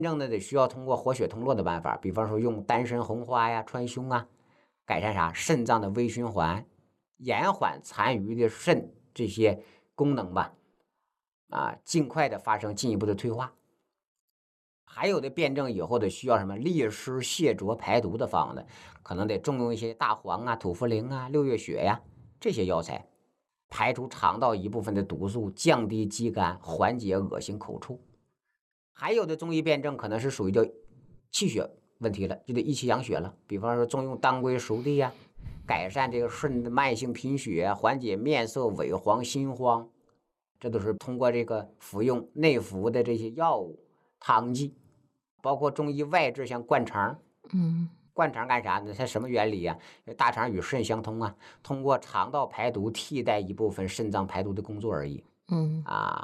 正的得需要通过活血通络的办法，比方说用丹参红花呀、川芎啊，改善啥肾脏的微循环，延缓残余的肾这些功能吧，尽快的发生进一步的退化。还有的辩证以后得需要什么利湿泻浊排毒的方子，可能得重用一些大黄啊、土茯苓啊、六月雪呀、这些药材，排除肠道一部分的毒素，降低肌酐，缓解恶心口臭。还有的中医辩证可能是属于叫气血问题了，就得益气养血了。比方说重用当归熟地呀，改善这个肾的慢性贫血，缓解面色萎黄、心慌，这都是通过这个服用内服的这些药物、汤剂，包括中医外治，像灌肠。 嗯灌肠干啥呢？它什么原理呀？大肠与肾相通啊，通过肠道排毒替代一部分肾脏排毒的工作而已嗯。 啊。